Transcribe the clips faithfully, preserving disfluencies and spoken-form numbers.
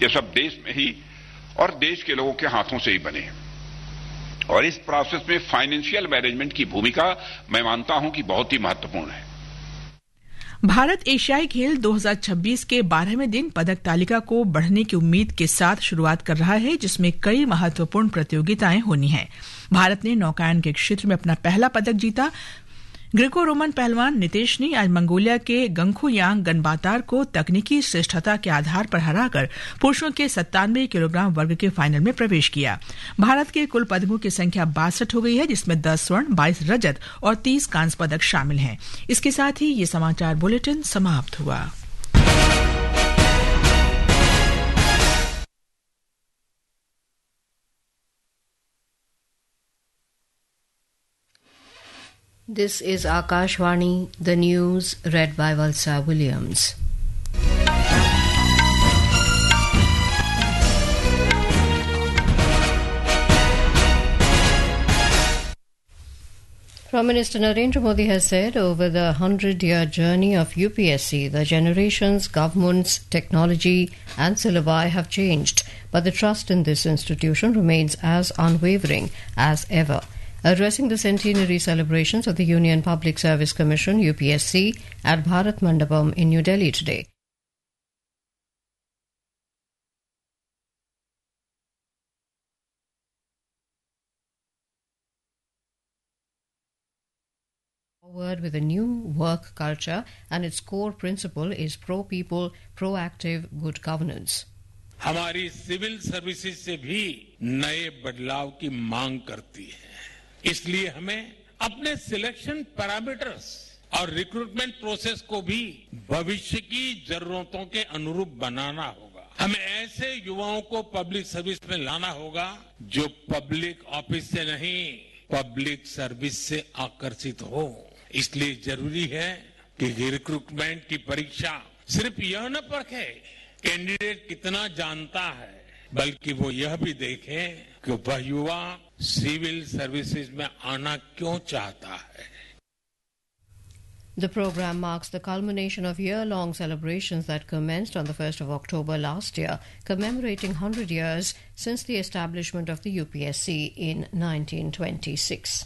ये सब देश में ही और देश के लोगों के हाथों से ही बने और इस प्रोसेस में फाइनेंशियल मैनेजमेंट की भूमिका मैं मानता हूं कि बहुत ही महत्वपूर्ण है। भारत एशियाई खेल दो हज़ार छब्बीस के बारहवें दिन पदक तालिका को बढ़ने की उम्मीद के साथ शुरुआत कर रहा है, जिसमें कई महत्वपूर्ण प्रतियोगिताएं होनी हैं। भारत ने नौकायन के क्षेत्र में अपना पहला पदक जीता। ग्रीको रोमन पहलवान नितेश ने आज मंगोलिया के गंखुयांग गनबातार को तकनीकी श्रेष्ठता के आधार पर हराकर पुरुषों के सत्तानवे किलोग्राम वर्ग के फाइनल में प्रवेश किया। भारत के कुल पदकों की संख्या बासठ हो गई है, जिसमें दस स्वर्ण, बाईस रजत और तीस कांस्य पदक शामिल हैं। इसके साथ ही ये समाचार बुलेटिन समाप्त हुआ। This is Akashvani, the news read by Valsa Williams. Prime Minister Narendra Modi has said over the hundred-year journey of U P S C, the generations, governments, technology and syllabi have changed, but the trust in this institution remains as unwavering as ever. Addressing the centenary celebrations of the Union Public Service Commission, U P S C, at Bharat Mandapam in New Delhi today. Forward with a new work culture, and its core principle is pro-people, proactive, good governance. हमारी civil services से भी नए बदलाव की मांग करती है, इसलिए हमें अपने सिलेक्शन पैरामीटर्स और रिक्रूटमेंट प्रोसेस को भी भविष्य की जरूरतों के अनुरूप बनाना होगा। हमें ऐसे युवाओं को पब्लिक सर्विस में लाना होगा जो पब्लिक ऑफिस से नहीं, पब्लिक सर्विस से आकर्षित हो। इसलिए जरूरी है कि रिक्रूटमेंट की परीक्षा सिर्फ यह न परखे कैंडिडेट कितना जानता है, बल्कि वो यह भी देखे कि वह युवा सिविल सर्विसेज में आना क्यों चाहता है। The program marks the culmination of year-long celebrations that commenced on the first of October last year, commemorating one hundred years since the establishment of the U P S C in nineteen twenty-six.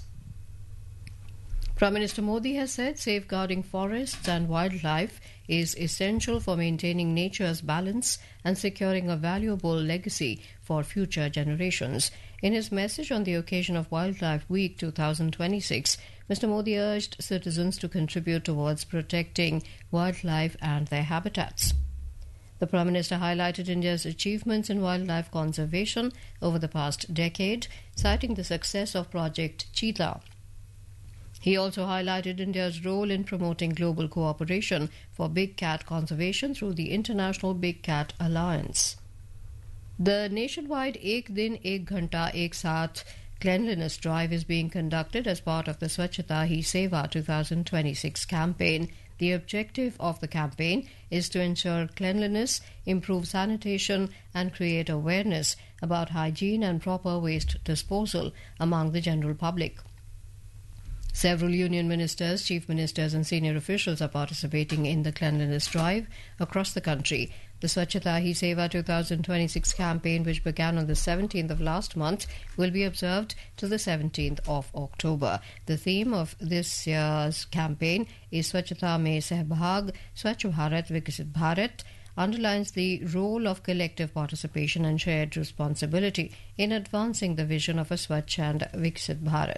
Prime Minister Modi has said safeguarding forests and wildlife is essential for maintaining nature's balance and securing a valuable legacy for future generations. In his message on the occasion of Wildlife Week twenty twenty-six, Mister Modi urged citizens to contribute towards protecting wildlife and their habitats. The Prime Minister highlighted India's achievements in wildlife conservation over the past decade, citing the success of Project Cheetah. He also highlighted India's role in promoting global cooperation for big cat conservation through the International Big Cat Alliance. The nationwide Ek Din Ek Ghanta Ek Saath cleanliness drive is being conducted as part of the Swachhata Hi Seva twenty twenty-six campaign. The objective of the campaign is to ensure cleanliness, improve sanitation and create awareness about hygiene and proper waste disposal among the general public. Several union ministers, chief ministers and senior officials are participating in the cleanliness drive across the country. The Swachhata Hi Seva twenty twenty-six campaign, which began on the seventeenth of last month, will be observed till the seventeenth of October. The theme of this year's campaign is Swachhata Mein Sahbhag, Swachh Bharat Viksit Bharat, underlines the role of collective participation and shared responsibility in advancing the vision of a Swachh and Viksit Bharat.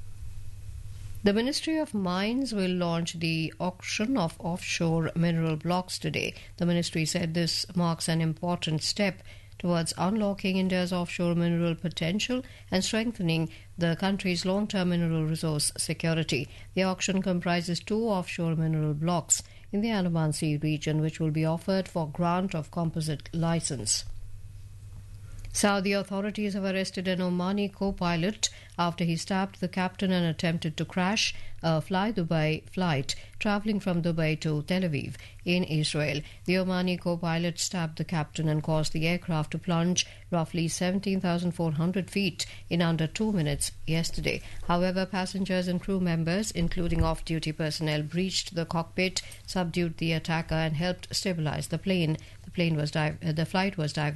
The Ministry of Mines will launch the auction of offshore mineral blocks today. The ministry said this marks an important step towards unlocking India's offshore mineral potential and strengthening the country's long-term mineral resource security. The auction comprises two offshore mineral blocks in the Andaman Sea region, which will be offered for grant of composite license. Saudi authorities have arrested an Omani co-pilot after he stabbed the captain and attempted to crash a Fly Dubai flight travelling from Dubai to Tel Aviv in Israel. The Omani co-pilot stabbed the captain and caused the aircraft to plunge roughly seventeen thousand four hundred feet in under two minutes yesterday. However, passengers and crew members, including off-duty personnel, breached the cockpit, subdued the attacker and helped stabilize the plane. The plane was di- the flight was diverted